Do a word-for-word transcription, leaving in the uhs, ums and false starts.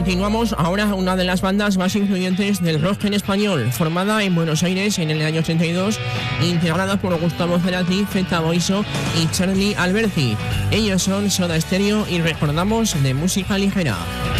Continuamos ahora una de las bandas más influyentes del rock en español, formada en Buenos Aires en el año ochenta y dos, integrada por Gustavo Cerati, Zeta Boiso y Charlie Alberti. Ellos son Soda Stereo y recordamos de música ligera.